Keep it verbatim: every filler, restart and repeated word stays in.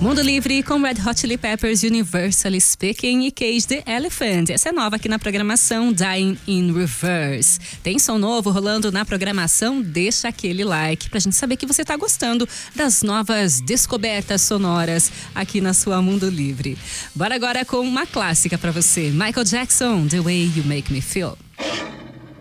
Mundo Livre com Red Hot Chili Peppers, Universally Speaking e Cage the Elephant. Essa é nova aqui na programação Dying in Reverse. Tem som novo rolando na programação? Deixa aquele like pra gente saber que você tá gostando das novas descobertas sonoras aqui na sua Mundo Livre. Bora agora com uma clássica pra você. Michael Jackson, The Way You Make Me Feel.